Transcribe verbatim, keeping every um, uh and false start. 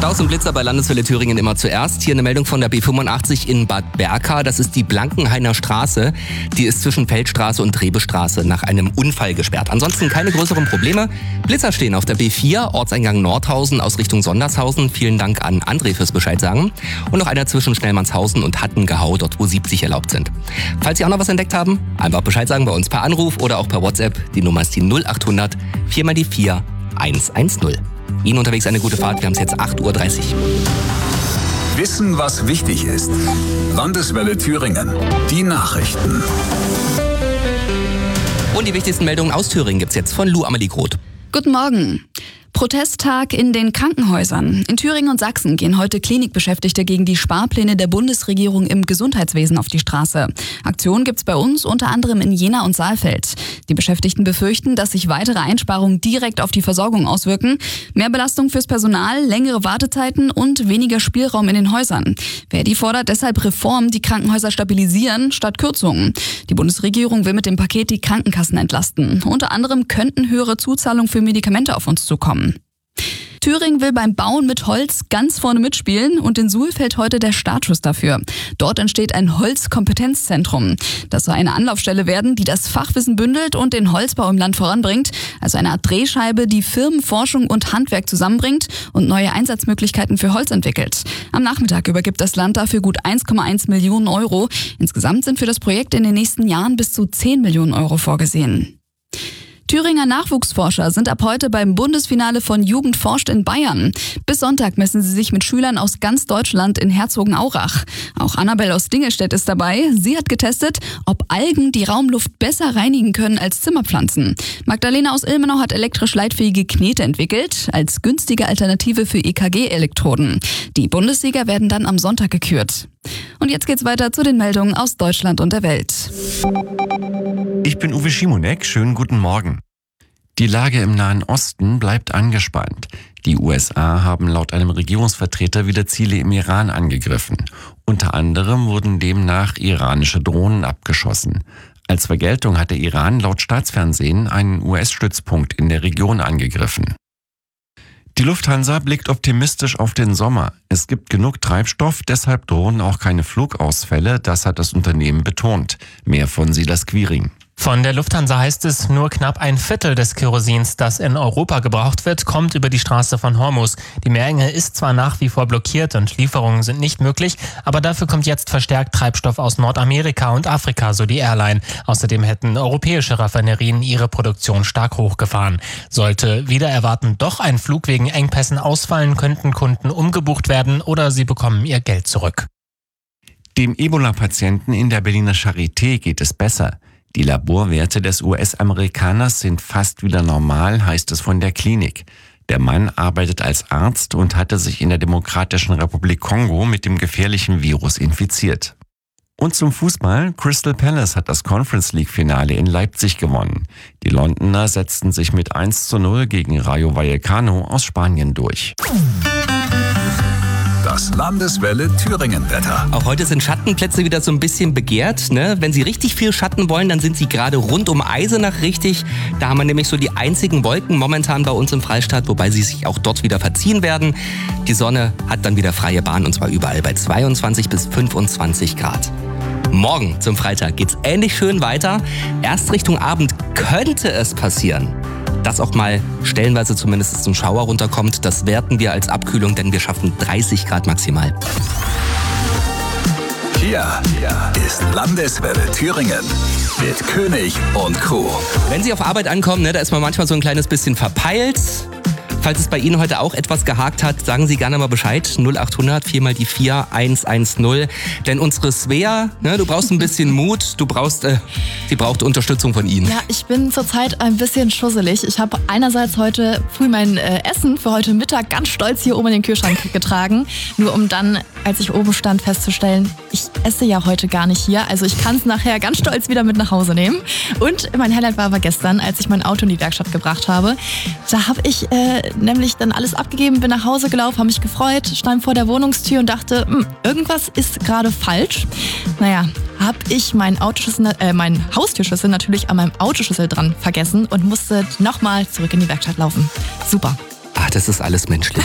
Staus und Blitzer bei Landeswelle Thüringen immer zuerst. Hier eine Meldung von der B fünfundachtzig in Bad Berka. Das ist die Blankenhainer Straße. Die ist zwischen Feldstraße und Trebestraße nach einem Unfall gesperrt. Ansonsten keine größeren Probleme. Blitzer stehen auf der B vier, Ortseingang Nordhausen aus Richtung Sondershausen. Vielen Dank an André fürs Bescheid sagen. Und noch einer zwischen Schnellmannshausen und Hattengehau, dort wo siebzig erlaubt sind. Falls Sie auch noch was entdeckt haben, einfach Bescheid sagen bei uns per Anruf oder auch per WhatsApp. Die Nummer ist die null acht hundert vier mal die vier eins eins null. Ihnen unterwegs eine gute Fahrt. Wir haben es jetzt acht Uhr dreißig. Wissen, was wichtig ist. Landeswelle Thüringen. Die Nachrichten. Und die wichtigsten Meldungen aus Thüringen gibt's jetzt von Lou Amelie Groth. Guten Morgen. Protesttag in den Krankenhäusern. In Thüringen und Sachsen gehen heute Klinikbeschäftigte gegen die Sparpläne der Bundesregierung im Gesundheitswesen auf die Straße. Aktionen gibt's bei uns unter anderem in Jena und Saalfeld. Die Beschäftigten befürchten, dass sich weitere Einsparungen direkt auf die Versorgung auswirken. Mehr Belastung fürs Personal, längere Wartezeiten und weniger Spielraum in den Häusern. Verdi fordert deshalb Reformen, die Krankenhäuser stabilisieren, statt Kürzungen. Die Bundesregierung will mit dem Paket die Krankenkassen entlasten. Unter anderem könnten höhere Zuzahlungen für Medikamente auf uns zukommen. Thüringen will beim Bauen mit Holz ganz vorne mitspielen und in Suhl fällt heute der Startschuss dafür. Dort entsteht ein Holzkompetenzzentrum. Das soll eine Anlaufstelle werden, die das Fachwissen bündelt und den Holzbau im Land voranbringt. Also eine Art Drehscheibe, die Firmen, Forschung und Handwerk zusammenbringt und neue Einsatzmöglichkeiten für Holz entwickelt. Am Nachmittag übergibt das Land dafür gut eins Komma eins Millionen Euro. Insgesamt sind für das Projekt in den nächsten Jahren bis zu zehn Millionen Euro vorgesehen. Thüringer Nachwuchsforscher sind ab heute beim Bundesfinale von Jugend forscht in Bayern. Bis Sonntag messen sie sich mit Schülern aus ganz Deutschland in Herzogenaurach. Auch Annabel aus Dingelstedt ist dabei. Sie hat getestet, ob Algen die Raumluft besser reinigen können als Zimmerpflanzen. Magdalena aus Ilmenau hat elektrisch leitfähige Knete entwickelt, als günstige Alternative für E K G-Elektroden. Die Bundessieger werden dann am Sonntag gekürt. Und jetzt geht's weiter zu den Meldungen aus Deutschland und der Welt. Ich bin Uwe Schimonek, schönen guten Morgen. Die Lage im Nahen Osten bleibt angespannt. Die U S A haben laut einem Regierungsvertreter wieder Ziele im Iran angegriffen. Unter anderem wurden demnach iranische Drohnen abgeschossen. Als Vergeltung hat der Iran laut Staatsfernsehen einen U S-Stützpunkt in der Region angegriffen. Die Lufthansa blickt optimistisch auf den Sommer. Es gibt genug Treibstoff, deshalb drohen auch keine Flugausfälle, das hat das Unternehmen betont. Mehr von Silas Quiring. Von der Lufthansa heißt es, nur knapp ein Viertel des Kerosins, das in Europa gebraucht wird, kommt über die Straße von Hormuz. Die Meerenge ist zwar nach wie vor blockiert und Lieferungen sind nicht möglich, aber dafür kommt jetzt verstärkt Treibstoff aus Nordamerika und Afrika, so die Airline. Außerdem hätten europäische Raffinerien ihre Produktion stark hochgefahren. Sollte wider Erwarten doch ein Flug wegen Engpässen ausfallen, könnten Kunden umgebucht werden oder sie bekommen ihr Geld zurück. Dem Ebola-Patienten in der Berliner Charité geht es besser. Die Laborwerte des U S-Amerikaners sind fast wieder normal, heißt es von der Klinik. Der Mann arbeitet als Arzt und hatte sich in der Demokratischen Republik Kongo mit dem gefährlichen Virus infiziert. Und zum Fußball, Crystal Palace hat das Conference League-Finale in Leipzig gewonnen. Die Londoner setzten sich mit eins zu null gegen Rayo Vallecano aus Spanien durch. Das Landeswelle Thüringen-Wetter. Auch heute sind Schattenplätze wieder so ein bisschen begehrt. Ne? Wenn Sie richtig viel Schatten wollen, dann sind Sie gerade rund um Eisenach richtig. Da haben wir nämlich so die einzigen Wolken momentan bei uns im Freistaat, wobei sie sich auch dort wieder verziehen werden. Die Sonne hat dann wieder freie Bahn und zwar überall bei zweiundzwanzig bis fünfundzwanzig Grad. Morgen zum Freitag geht's ähnlich schön weiter. Erst Richtung Abend könnte es passieren, dass auch mal stellenweise zumindest ein Schauer runterkommt. Das werten wir als Abkühlung, denn wir schaffen dreißig Grad maximal. Hier ist Landeswelle Thüringen mit König und Crew. Wenn Sie auf Arbeit ankommen, ne, da ist man manchmal so ein kleines bisschen verpeilt. Falls es bei Ihnen heute auch etwas gehakt hat, sagen Sie gerne mal Bescheid. null acht hundert vier mal die vier eins eins null. Denn unsere Svea, ne, du brauchst ein bisschen Mut, du brauchst, äh, sie braucht Unterstützung von Ihnen. Ja, ich bin zurzeit ein bisschen schusselig. Ich habe einerseits heute früh mein äh, Essen für heute Mittag ganz stolz hier oben in den Kühlschrank getragen. Nur um dann, als ich oben stand, festzustellen, ich esse ja heute gar nicht hier. Also ich kann es nachher ganz stolz wieder mit nach Hause nehmen. Und mein Highlight war aber gestern, als ich mein Auto in die Werkstatt gebracht habe. Da habe ich äh, nämlich dann alles abgegeben, bin nach Hause gelaufen, habe mich gefreut, stand vor der Wohnungstür und dachte, irgendwas ist gerade falsch. Naja, habe ich meinen Autoschlüssel, äh, meinen Haustürschlüssel natürlich an meinem Autoschlüssel dran vergessen und musste nochmal zurück in die Werkstatt laufen. Super. Ah, das ist alles menschlich.